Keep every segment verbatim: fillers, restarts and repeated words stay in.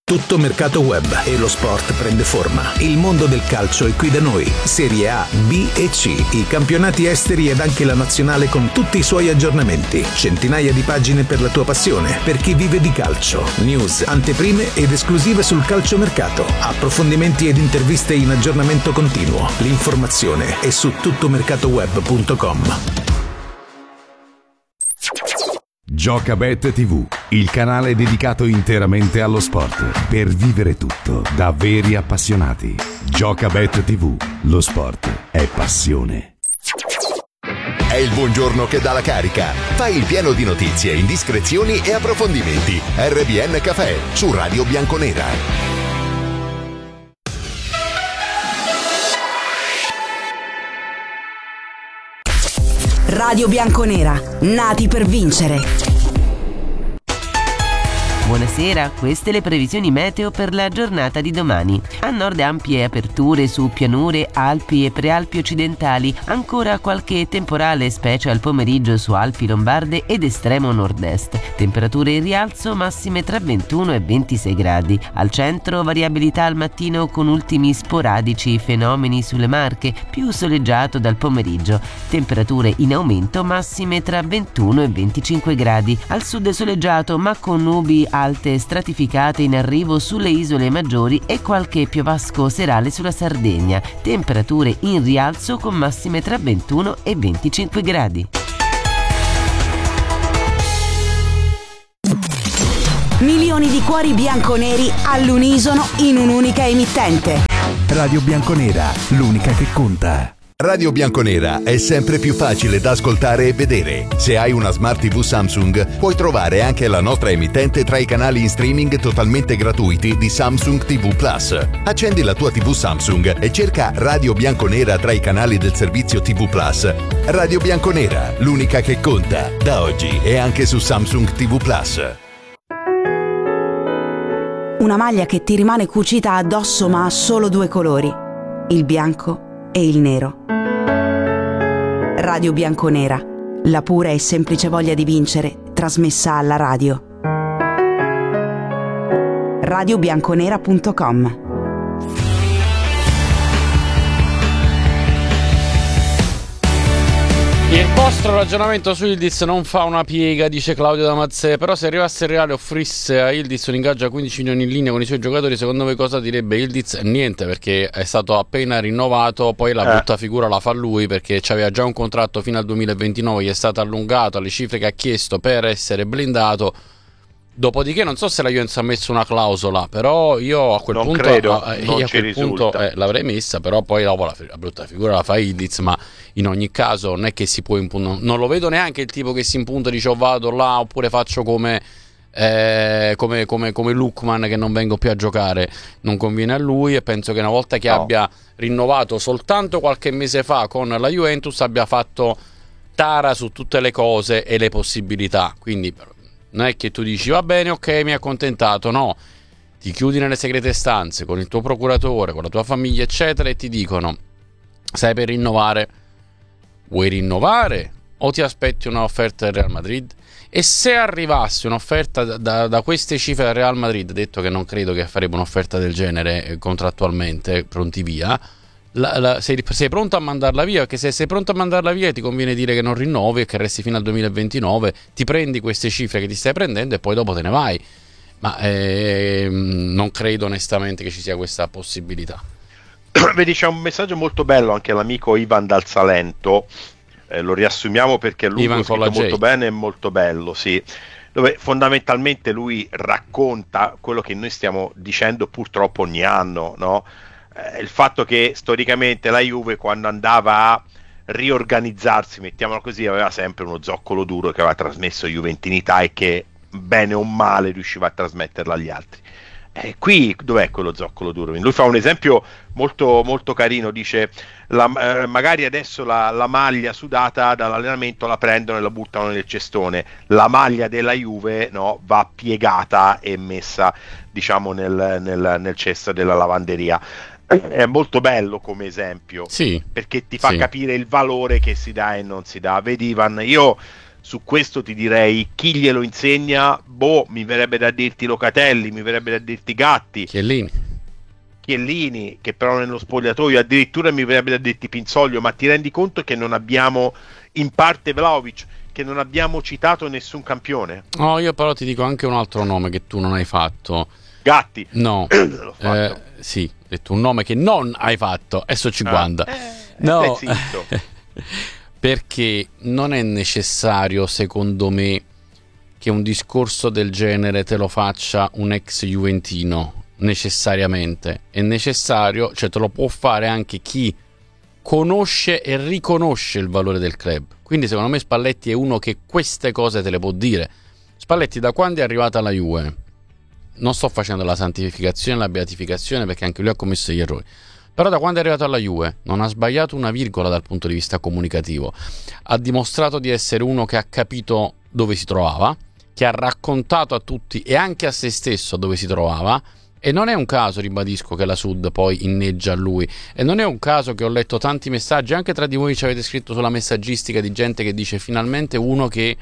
Tutto mercato web e lo sport prende forma. Il mondo del calcio è qui da noi. Serie A, B e C, i campionati esteri ed anche la nazionale con tutti i suoi aggiornamenti. Centinaia di pagine per la tua passione, per chi vive di calcio. News, anteprime ed esclusive sul calciomercato. Approfondimenti ed interviste in aggiornamento continuo. L'informazione è su tuttomercatoweb punto com. Giocabet tivù, il canale dedicato interamente allo sport, per vivere tutto da veri appassionati. Giocabet tivù, lo sport è passione. È il buongiorno che dà la carica. Fai il pieno di notizie, indiscrezioni e approfondimenti. R B N Café su Radio Bianconera. Radio Bianconera, nati per vincere. Buonasera, queste le previsioni meteo per la giornata di domani. A nord ampie aperture su pianure, Alpi e prealpi occidentali, ancora qualche temporale specie al pomeriggio su Alpi lombarde ed estremo nord-est. Temperature in rialzo massime tra ventuno e ventisei gradi. Al centro variabilità al mattino con ultimi sporadici fenomeni sulle Marche, più soleggiato dal pomeriggio. Temperature in aumento massime tra ventuno e venticinque gradi. Al sud soleggiato ma con nubi alte stratificate in arrivo sulle isole maggiori e qualche piovasco serale sulla Sardegna. Temperature in rialzo con massime tra ventuno e venticinque gradi. Milioni di cuori bianconeri all'unisono in un'unica emittente. Radio Bianconera, l'unica che conta. Radio Bianconera è sempre più facile da ascoltare e vedere. Se hai una Smart tivù Samsung, puoi trovare anche la nostra emittente tra i canali in streaming totalmente gratuiti di Samsung tivù Plus. Accendi la tua tivù Samsung e cerca Radio Bianconera tra i canali del servizio tivù Plus. Radio Bianconera, l'unica che conta. Da oggi è anche su Samsung tivù Plus. Una maglia che ti rimane cucita addosso ma ha solo due colori, il bianco e il nero. Radio Bianconera, la pura e semplice voglia di vincere, trasmessa alla radio. radio bianconera punto com. Il vostro ragionamento su Yildiz non fa una piega, dice Claudio Damazzè, però se arrivasse il Reale e offrisse a Yildiz un ingaggio a quindici milioni in linea con i suoi giocatori, secondo voi cosa direbbe Yildiz? Niente, perché è stato appena rinnovato, poi la brutta eh. figura la fa lui, perché c'aveva già un contratto fino al duemilaventinove, gli è stato allungato alle cifre che ha chiesto per essere blindato. Dopodiché non so se la Juventus ha messo una clausola, però io a quel non punto, credo, a, non io a quel punto eh, l'avrei messa, però poi dopo la, la brutta figura la fa Yildiz, ma in ogni caso non è che si può impuntare, non lo vedo neanche il tipo che si impunta e dice oh, vado là oppure faccio come, eh, come, come, come Lookman che non vengo più a giocare, non conviene a lui e penso che una volta che no. abbia rinnovato soltanto qualche mese fa con la Juventus abbia fatto tara su tutte le cose e le possibilità, quindi non è che tu dici va bene, ok, mi ha accontentato, no, ti chiudi nelle segrete stanze con il tuo procuratore, con la tua famiglia eccetera e ti dicono stai per rinnovare, vuoi rinnovare o ti aspetti un'offerta del Real Madrid? E se arrivasse un'offerta da, da, da queste cifre del Real Madrid, detto che non credo che farebbe un'offerta del genere eh, contrattualmente, pronti via, La, la, sei, sei pronto a mandarla via? Perché se sei pronto a mandarla via ti conviene dire che non rinnovi e che resti fino al duemilaventinove, ti prendi queste cifre che ti stai prendendo e poi dopo te ne vai, ma eh, non credo onestamente che ci sia questa possibilità. Vedi, c'è un messaggio molto bello anche l'amico Ivan dal Salento, eh, lo riassumiamo perché lui lo scritto molto bene e molto bello, sì, dove fondamentalmente lui racconta quello che noi stiamo dicendo purtroppo ogni anno, no? Il fatto che storicamente la Juve quando andava a riorganizzarsi, mettiamolo così, aveva sempre uno zoccolo duro che aveva trasmesso juventinità e che bene o male riusciva a trasmetterla agli altri. E qui dov'è quello zoccolo duro? Lui fa un esempio molto, molto carino, dice la, eh, magari adesso la, la maglia sudata dall'allenamento la prendono e la buttano nel cestone, la maglia della Juve no, va piegata e messa diciamo nel, nel, nel cesto della lavanderia. È molto bello come esempio, sì, perché ti fa sì. capire il valore che si dà e non si dà. Vedi Ivan, io su questo ti direi chi glielo insegna, boh, mi verrebbe da dirti Locatelli, mi verrebbe da dirti Gatti, Chiellini, Chiellini che però nello spogliatoio, addirittura mi verrebbe da dirti Pinzoglio, ma ti rendi conto che non abbiamo, in parte Vlahovic, che non abbiamo citato nessun campione? No, io però ti dico anche un altro nome che tu non hai fatto. Gatti. No, eh, sì, ho detto un nome che non hai fatto, adesso cinquanta. Ah, eh, no, eh, perché non è necessario, secondo me, che un discorso del genere te lo faccia un ex juventino, necessariamente. È necessario, cioè te lo può fare anche chi conosce e riconosce il valore del club. Quindi secondo me Spalletti è uno che queste cose te le può dire. Spalletti da quando è arrivata alla Juve, non sto facendo la santificazione e la beatificazione perché anche lui ha commesso gli errori, però da quando è arrivato alla Juve non ha sbagliato una virgola dal punto di vista comunicativo, ha dimostrato di essere uno che ha capito dove si trovava, che ha raccontato a tutti e anche a se stesso dove si trovava. E non è un caso, ribadisco, che la Sud poi inneggia a lui, e non è un caso che ho letto tanti messaggi, anche tra di voi ci avete scritto sulla messaggistica, di gente che dice finalmente uno che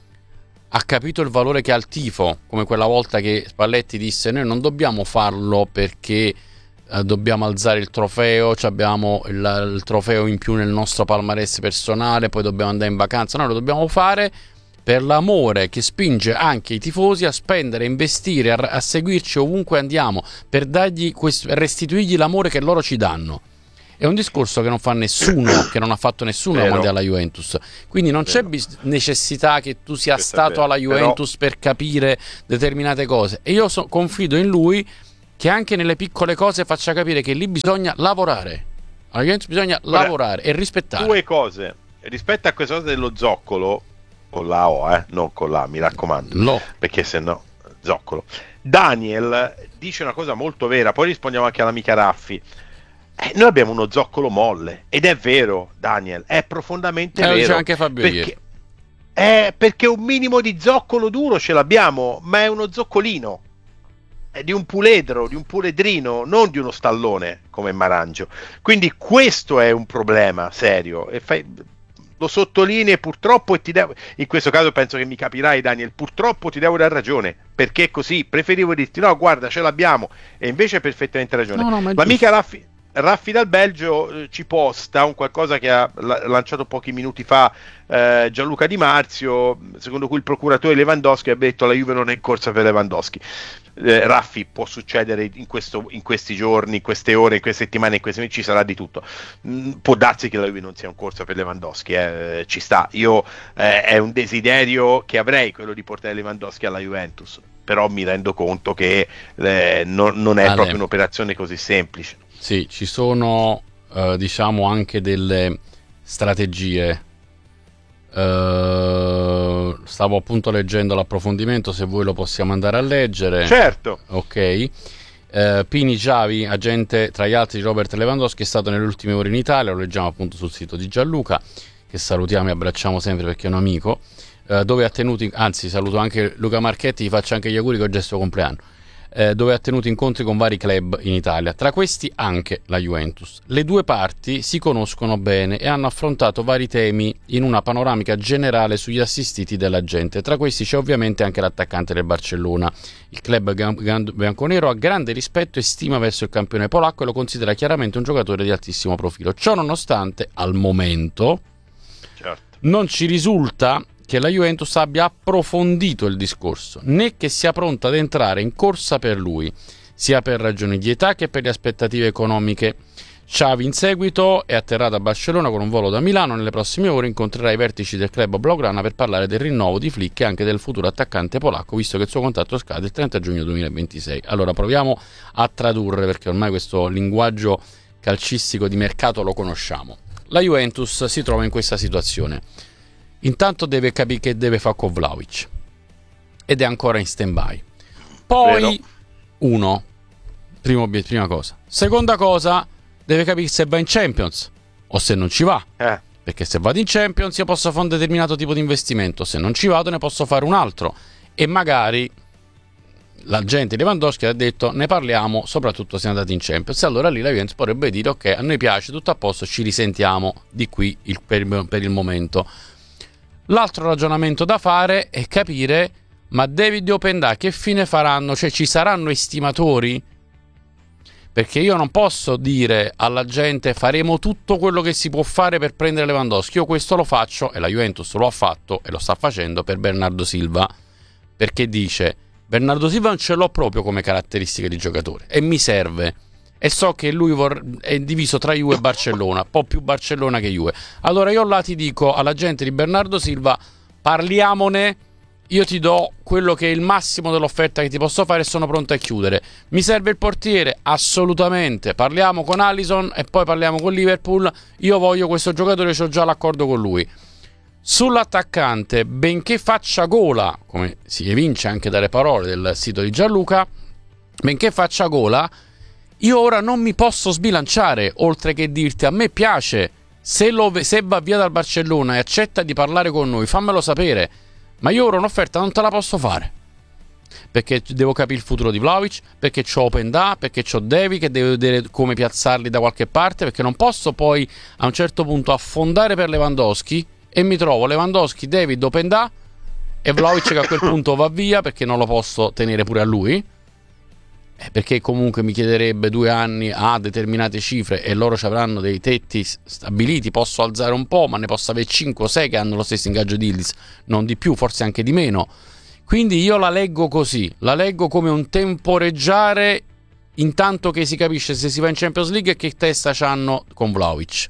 ha capito il valore che ha il tifo, come quella volta che Spalletti disse noi non dobbiamo farlo perché eh, dobbiamo alzare il trofeo, abbiamo il, il trofeo in più nel nostro palmarès personale, poi dobbiamo andare in vacanza, no, lo dobbiamo fare per l'amore che spinge anche i tifosi a spendere, a investire, a, a seguirci ovunque andiamo, per dargli quest- restituirgli l'amore che loro ci danno. È un discorso che non fa nessuno, che non ha fatto nessuno davanti alla Juventus. Quindi non Vero. c'è bis- necessità che tu sia Questo stato alla Juventus Però... per capire determinate cose. E io so- confido in lui che anche nelle piccole cose faccia capire che lì bisogna lavorare. Alla Juventus bisogna Ora, lavorare e rispettare. Due cose. Rispetto a questa cosa dello zoccolo, con la O, eh, non con la, mi raccomando, no. Perché se no, zoccolo. Daniel dice una cosa molto vera, poi rispondiamo anche all'amica Raffi. Eh, noi abbiamo uno zoccolo molle, ed è vero, Daniel, è profondamente eh, vero. C'è anche Fabio perché, ieri. Eh, perché un minimo di zoccolo duro ce l'abbiamo, ma è uno zoccolino. È di un puledro, di un puledrino, non di uno stallone come Marangio. Quindi questo è un problema serio. E fai... lo sottolinei purtroppo e ti devo, in questo caso penso che mi capirai Daniel, purtroppo ti devo dar ragione, perché è così, preferivo dirti no guarda ce l'abbiamo, e invece hai perfettamente ragione. No, no, ma l'amica Raffi, Raffi dal Belgio eh, ci posta un qualcosa che ha la- lanciato pochi minuti fa eh, Gianluca Di Marzio, secondo cui il procuratore Lewandowski ha detto la Juve non è in corsa per Lewandowski. Eh, Raffi, può succedere in, questo, in questi giorni, in queste ore, in queste settimane, in questi mesi, ci sarà di tutto. Mm, può darsi che la Juve non sia in corsa per Lewandowski, eh, ci sta. Io eh, è un desiderio che avrei, quello di portare Lewandowski alla Juventus, però mi rendo conto che eh, non, non è Ale. proprio un'operazione così semplice. Sì, ci sono eh, diciamo anche delle strategie. Uh, stavo appunto leggendo l'approfondimento, se voi lo possiamo andare a leggere. Certo. Ok. uh, Pini Xavi, agente tra gli altri di Robert Lewandowski, è stato nelle ultime ore in Italia, lo leggiamo appunto sul sito di Gianluca, che salutiamo e abbracciamo sempre perché è un amico, uh, dove ha tenuto, anzi saluto anche Luca Marchetti, gli faccio anche gli auguri che oggi è il suo compleanno. Eh, dove ha tenuto incontri con vari club in Italia, tra questi anche la Juventus. Le due parti si conoscono bene e hanno affrontato vari temi in una panoramica generale sugli assistiti della gente. Tra questi c'è ovviamente anche l'attaccante del Barcellona. Il club bianconero ha grande rispetto e stima verso il campione polacco e lo considera chiaramente un giocatore di altissimo profilo. Ciò nonostante, al momento certo. non ci risulta che la Juventus abbia approfondito il discorso, né che sia pronta ad entrare in corsa per lui, sia per ragioni di età che per le aspettative economiche. Xavi in seguito è atterrato a Barcellona con un volo da Milano, nelle prossime ore incontrerà i vertici del club blaugrana per parlare del rinnovo di Flick e anche del futuro attaccante polacco, visto che il suo contratto scade il trenta giugno duemilaventisei. Allora proviamo a tradurre, perché ormai questo linguaggio calcistico di mercato lo conosciamo. La Juventus si trova in questa situazione. Intanto deve capire che deve fare con Vlahovic ed è ancora in stand-by. Poi, Vero. uno, primo, prima cosa. Seconda cosa, deve capire se va in Champions o se non ci va. Eh. Perché se vado in Champions io posso fare un determinato tipo di investimento, se non ci vado ne posso fare un altro. E magari l'agente Lewandowski ha detto ne parliamo, soprattutto se andate in Champions. Allora lì la Juventus potrebbe dire ok, a noi piace, tutto a posto, ci risentiamo di qui il, per, per il momento. L'altro ragionamento da fare è capire: ma David e Openda che fine faranno? Cioè, ci saranno estimatori? Perché io non posso dire alla gente faremo tutto quello che si può fare per prendere Lewandowski. Io questo lo faccio, e la Juventus lo ha fatto e lo sta facendo per Bernardo Silva, perché dice: Bernardo Silva non ce l'ho proprio come caratteristiche di giocatore e mi serve, e so che lui vor- è diviso tra Juve e Barcellona, un po' più Barcellona che Juve. Allora io là ti dico alla gente di Bernardo Silva: parliamone, io ti do quello che è il massimo dell'offerta che ti posso fare e sono pronto a chiudere. Mi serve il portiere? Assolutamente. Parliamo con Alisson e poi parliamo con Liverpool. Io voglio questo giocatore, c'ho già l'accordo con lui. Sull'attaccante, benché faccia gola, come si evince anche dalle parole del sito di Gianluca, benché faccia gola, io ora non mi posso sbilanciare, oltre che dirti: a me piace, se, lo, se va via dal Barcellona e accetta di parlare con noi, fammelo sapere. Ma io ora un'offerta non te la posso fare, perché devo capire il futuro di Vlahovic, perché c'ho Openda, perché c'ho Devi che devo vedere come piazzarli da qualche parte, perché non posso poi a un certo punto affondare per Lewandowski e mi trovo Lewandowski, David, Openda e Vlahovic che a quel punto va via perché non lo posso tenere pure a lui, perché comunque mi chiederebbe due anni a determinate cifre e loro ci avranno dei tetti stabiliti. Posso alzare un po', ma ne posso avere cinque o sei che hanno lo stesso ingaggio di Yildiz, non di più, forse anche di meno. Quindi io la leggo così, la leggo come un temporeggiare intanto che si capisce se si va in Champions League e che testa c'hanno con Vlahovic.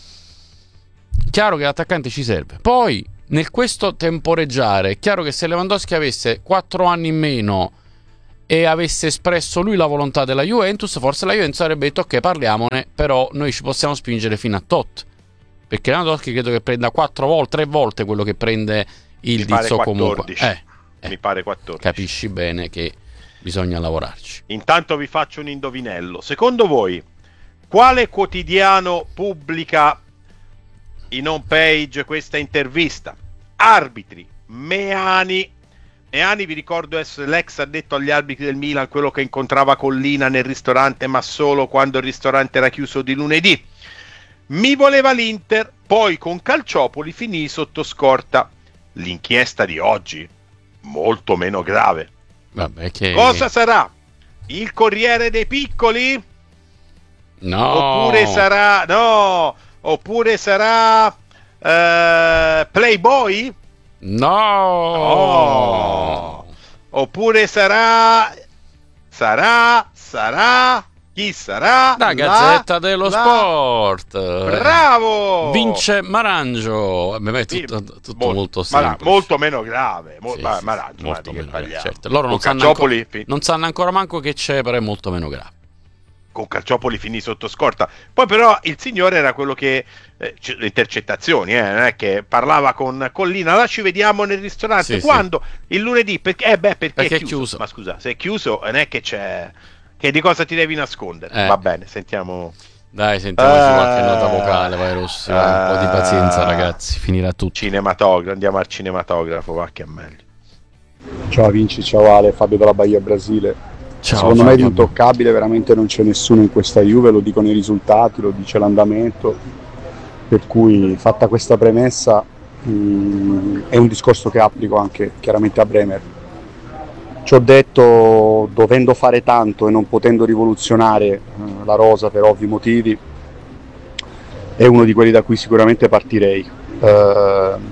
Chiaro che l'attaccante ci serve. Poi nel questo temporeggiare è chiaro che se Lewandowski avesse quattro anni in meno e avesse espresso lui la volontà della Juventus, forse la Juventus avrebbe detto: ok, parliamone, però noi ci possiamo spingere fino a tot, perché Lewandowski credo che prenda quattro volte, tre volte quello che prende il Dizzo comunque. Eh, eh, mi pare quattordici. Capisci bene che bisogna lavorarci. Intanto vi faccio un indovinello. Secondo voi, quale quotidiano pubblica in home page questa intervista? Arbitri, Meani. Meani, vi ricordo, essere l'ex addetto agli arbitri del Milan, quello che incontrava Collina nel ristorante, ma solo quando il ristorante era chiuso di lunedì. Mi voleva l'Inter, poi con Calciopoli finì sotto scorta. L'inchiesta di oggi, molto meno grave. Vabbè, che... Cosa sarà? Il Corriere dei Piccoli? No. Oppure sarà... No! Oppure sarà... Uh, Playboy? No. Oh. Oppure sarà sarà sarà chi sarà? La Gazzetta la, dello la... Sport. Bravo. Vince Marangio. A me è tutto, tutto molto, molto semplice. Molto meno grave. Mo- sì, ma, sì, Marangio, molto che meno grave, certo. Loro non sanno, ancora, non sanno ancora manco che c'è, però è molto meno grave. Con Calciopoli finì sotto scorta. Poi però il signore era quello che eh, le intercettazioni, eh, non è che parlava con Collina, là ci vediamo nel ristorante, sì, quando? Sì. Il lunedì, perché eh beh, perché, perché è, chiuso. è chiuso. Ma scusa, se è chiuso non è che c'è, che di cosa ti devi nascondere. Eh. Va bene, sentiamo. Dai, sentiamoci uh, qualche nota vocale, vai Rossi, uh, un po' di pazienza ragazzi, finirà tutto. Cinematografo, andiamo al cinematografo, va che è meglio. Ciao Vinci, ciao Ale, Fabio dalla Bahia Brasile. Ciao, secondo Fabio. me è intoccabile, veramente non c'è nessuno in questa Juve, lo dicono i risultati, lo dice l'andamento, per cui fatta questa premessa mh, è un discorso che applico anche chiaramente a Bremer. Ci ho detto, dovendo fare tanto e non potendo rivoluzionare eh, la rosa per ovvi motivi, è uno di quelli da cui sicuramente partirei. Uh,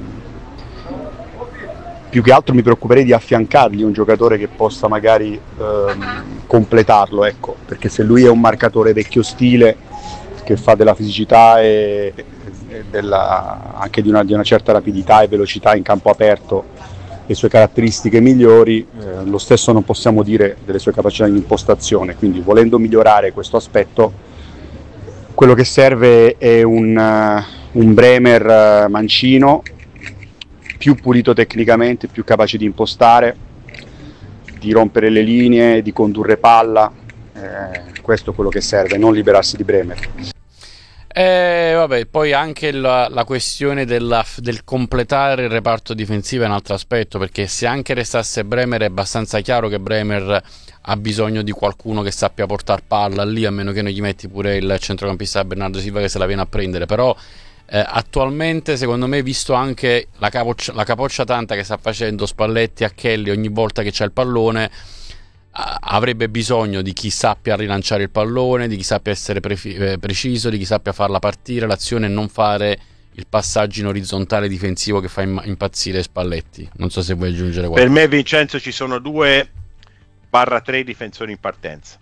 più che altro mi preoccuperei di affiancargli un giocatore che possa magari ehm, completarlo, ecco, perché se lui è un marcatore vecchio stile che fa della fisicità e, e della, anche di una, di una certa rapidità e velocità in campo aperto le sue caratteristiche migliori, eh, lo stesso non possiamo dire delle sue capacità di impostazione, quindi volendo migliorare questo aspetto quello che serve è un, uh, un Bremer uh, mancino, più pulito tecnicamente, più capace di impostare, di rompere le linee, di condurre palla, eh, questo è quello che serve, non liberarsi di Bremer. Eh, vabbè, poi anche la, la questione della, del completare il reparto difensivo è un altro aspetto, perché se anche restasse Bremer è abbastanza chiaro che Bremer ha bisogno di qualcuno che sappia portare palla lì, a meno che non gli metti pure il centrocampista Bernardo Silva che se la viene a prendere, però Eh, attualmente secondo me, visto anche la, capoccia, la capoccia tanta che sta facendo Spalletti a Kelly ogni volta che c'è il pallone, a- avrebbe bisogno di chi sappia rilanciare il pallone, di chi sappia essere pre- eh, preciso, di chi sappia farla partire l'azione e non fare il passaggio in orizzontale difensivo che fa im- impazzire Spalletti. Non so se vuoi aggiungere qualcosa. Per me, Vincenzo, ci sono due barra tre difensori in partenza.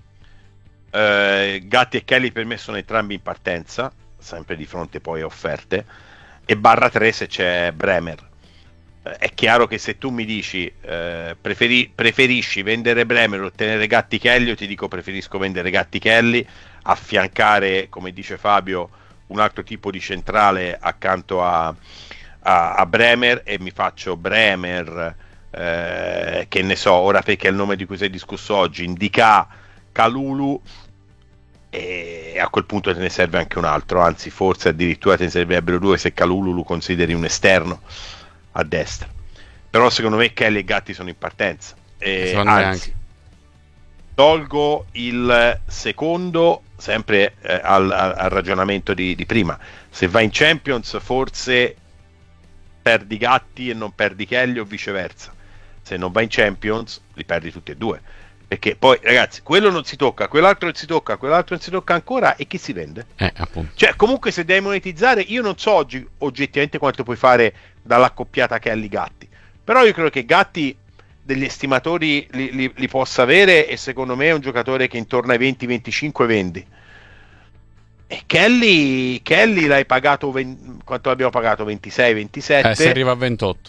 eh, Gatti e Kelly per me sono entrambi in partenza, sempre di fronte poi a offerte, e barra tre se c'è Bremer. Eh, è chiaro che se tu mi dici eh, preferi- preferisci vendere Bremer o ottenere Gatti Kelly, io ti dico preferisco vendere Gatti Kelly, affiancare, come dice Fabio, un altro tipo di centrale accanto a, a, a Bremer, e mi faccio Bremer, eh, che ne so, ora perché è il nome di cui si è discusso oggi, Indica, Kalulu, e a quel punto te ne serve anche un altro, anzi forse addirittura te ne servirebbero due se Kalulu lo consideri un esterno a destra. Però secondo me Kelly e Gatti sono in partenza, e anzi tolgo il secondo sempre eh, al, al ragionamento di, di prima. Se vai in Champions forse perdi Gatti e non perdi Kelly, o viceversa. Se non vai in Champions li perdi tutti e due, perché poi ragazzi quello non si tocca, quell'altro non si tocca, quell'altro non si tocca ancora, e chi si vende? Eh, appunto. Cioè comunque se devi monetizzare, io non so oggi oggettivamente quanto puoi fare dall'accoppiata Kelly Gatti, però io credo che Gatti degli estimatori li, li, li possa avere, e secondo me è un giocatore che intorno ai venti venticinque vendi. E Kelly Kelly l'hai pagato venti, quanto l'abbiamo pagato? ventisei ventisette, eh, si arriva a ventotto.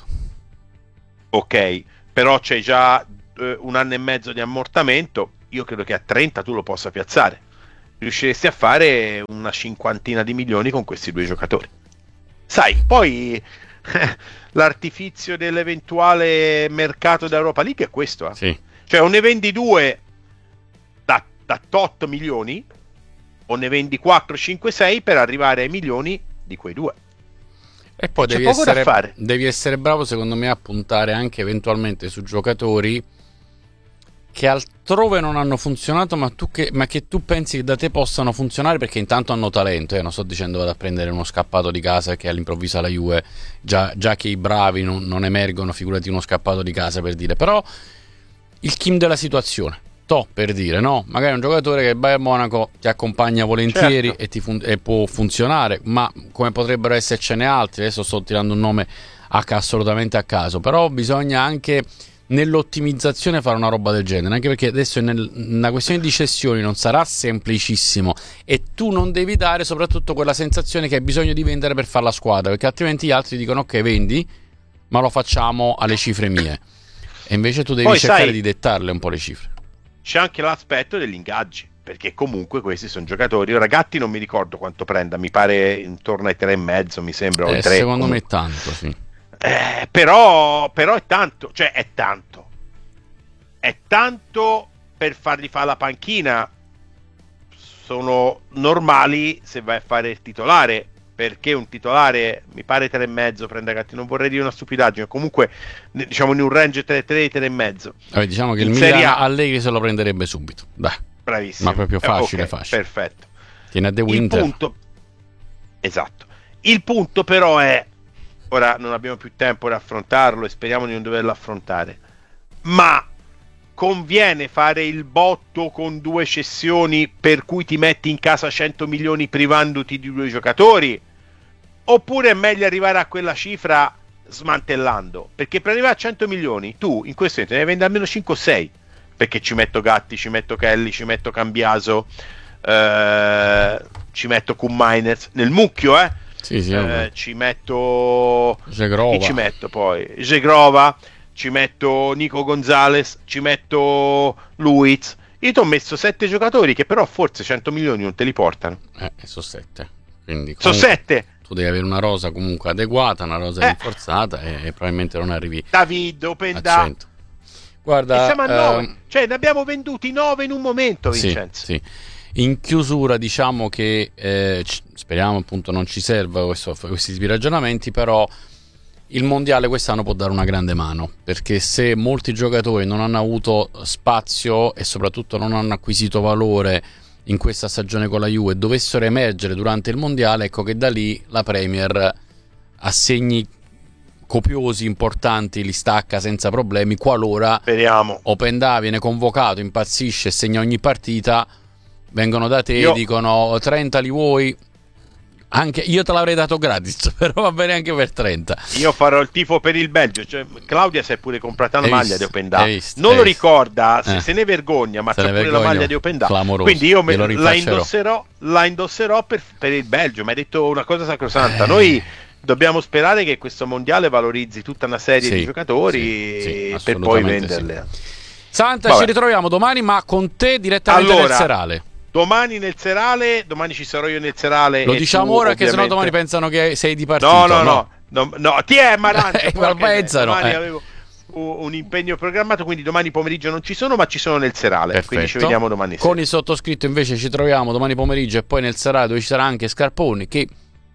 Ok, però c'è già eh, un anno e mezzo di ammortamento. Io credo che a trenta tu lo possa piazzare, riusciresti a fare una cinquantina di milioni con questi due giocatori. Sai, poi l'artifizio dell'eventuale mercato d'Europa League è questo, eh? Sì. Cioè o ne vendi due da, da otto milioni, o ne vendi quattro, cinque, sei per arrivare ai milioni di quei due. E poi C'è devi poco da essere, fare. devi essere bravo secondo me a puntare anche eventualmente su giocatori che altrove non hanno funzionato, ma, tu che, ma che tu pensi che da te possano funzionare, perché intanto hanno talento. Eh, non sto dicendo vado a prendere uno scappato di casa che all'improvviso la Juve, già, già che i bravi non, non emergono, figurati uno scappato di casa, per dire. Però il Kim della situazione, to per dire, no? Magari un giocatore che il Bayern Monaco ti accompagna volentieri, certo, e, ti fun- e può funzionare, ma come potrebbero essercene altri, adesso sto tirando un nome a, assolutamente a caso, però bisogna anche nell'ottimizzazione fare una roba del genere, anche perché adesso nel, una questione di cessioni non sarà semplicissimo, e tu non devi dare soprattutto quella sensazione che hai bisogno di vendere per fare la squadra, perché altrimenti gli altri dicono ok vendi, ma lo facciamo alle cifre mie, e invece tu devi Poi, cercare sai, di dettarle un po' le cifre. C'è anche l'aspetto degli ingaggi, perché comunque questi sono giocatori. Ora Gatti non mi ricordo quanto prenda, mi pare intorno ai tre e mezzo, mi sembra, eh, o tre, secondo comunque. me è tanto, sì. Eh, però, però è tanto, cioè è tanto, è tanto per fargli fare la panchina. Sono normali se vai a fare il titolare, perché un titolare mi pare tre e mezzo prende Gatti, non vorrei dire una stupidaggine, comunque diciamo in un range tre tre tre e mezzo. Vabbè, diciamo che in il Milan A... Allegri se lo prenderebbe subito, dai, bravissimo, ma proprio facile, eh, okay, facile, perfetto. Tiene a De Winter. Il punto, esatto, il punto però è, ora non abbiamo più tempo di affrontarlo e speriamo di non doverlo affrontare, ma conviene fare il botto con due cessioni per cui ti metti in casa cento milioni privandoti di due giocatori, oppure è meglio arrivare a quella cifra smantellando? Perché per arrivare a cento milioni tu in questo momento ne devi vendere almeno cinque o sei, perché ci metto Gatti, ci metto Kelly, ci metto Cambiaso, eh, ci metto Q Miners nel mucchio, eh Sì, sì, eh, ci metto Zegrova. Chi ci metto poi? Zegrova, ci metto Nico Gonzalez, ci metto Luiz. Io ti ho messo sette giocatori che però forse cento milioni non te li portano. Eh, sono sette. Quindi sono sette. Tu devi avere una rosa comunque adeguata, una rosa eh. rinforzata, e, e probabilmente non arrivi David, Open da cento. Guarda, e siamo a nove. Ehm... Cioè ne abbiamo venduti nove in un momento, Vincenzo. Sì, sì. In chiusura diciamo che eh, c- speriamo appunto non ci serva questo, questi tipi di ragionamenti, però il mondiale quest'anno può dare una grande mano, perché se molti giocatori non hanno avuto spazio e soprattutto non hanno acquisito valore in questa stagione con la Juve dovessero emergere durante il mondiale, ecco che da lì la Premier assegni copiosi, importanti, li stacca senza problemi, qualora speriamo Openda viene convocato, impazzisce e segna ogni partita, vengono da te e io... dicono trenta li vuoi? Anche io te l'avrei dato gratis, però va bene anche per trenta. Io farò il tifo per il Belgio, cioè, Claudia si è pure comprata la hai maglia visto, di Openda, visto, non lo visto. ricorda, se, eh. se ne vergogna, ma se c'ha ne pure vergogno, la maglia di Openda, clamoroso. quindi io me, me la indosserò, la indosserò per, per il Belgio. Ma hai detto una cosa sacrosanta, eh. noi dobbiamo sperare che questo mondiale valorizzi tutta una serie sì, di giocatori sì, sì, per poi venderli. Sì. Santa, Vabbè. ci ritroviamo domani, ma con te direttamente allora, nel serale. Domani nel serale, domani ci sarò io nel serale. Lo e diciamo tu, ora, ovviamente... che sennò domani pensano che sei di partito. No, no, no, no, no, no. Ti è Marante, ma pensano, domani eh. avevo un impegno programmato, quindi domani pomeriggio non ci sono, ma ci sono nel serale. Perfetto. Quindi ci vediamo domani sera. Con il sottoscritto invece ci troviamo domani pomeriggio e poi nel serale, dove ci sarà anche Scarponi, che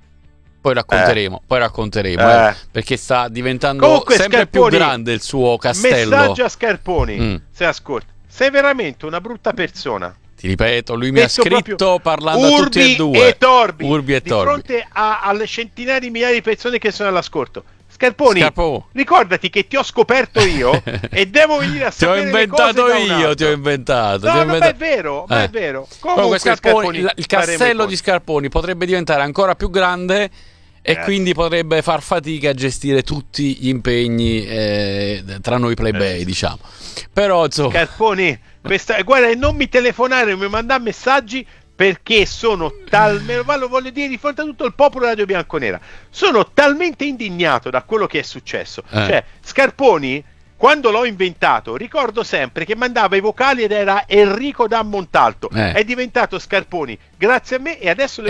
poi racconteremo, eh. poi racconteremo eh. Eh, perché sta diventando comunque sempre Scarponi, più grande il suo castello. Messaggio a Scarponi, mm. se ascolta, sei veramente una brutta persona. Ti ripeto, lui mi ha scritto parlando Urbi a tutti e due e Torbi, Urbi e di Torbi. fronte a, alle centinaia di migliaia di persone che sono all'ascolto. Scarponi, Scarpo. ricordati che ti ho scoperto io e devo venire a sapere ti ho inventato le cose da io, ti ho inventato. No, ti ho no, inventato. ma è vero, ma eh. è vero. Comunque, Comunque Scarponi, Scarponi, il, il castello di Scarponi potrebbe diventare ancora più grande e eh. quindi potrebbe far fatica a gestire tutti gli impegni eh, tra noi plebei, eh. diciamo. Però insomma, Scarponi, questa, guarda, non mi telefonare, non mi mandare messaggi, perché sono talmente, lo voglio dire di fronte a tutto il popolo Radio Bianconera, sono talmente indignato da quello che è successo. Eh. Cioè, Scarponi, quando l'ho inventato, ricordo sempre che mandava i vocali ed era Enrico da Montalto. Eh. È diventato Scarponi grazie a me e adesso le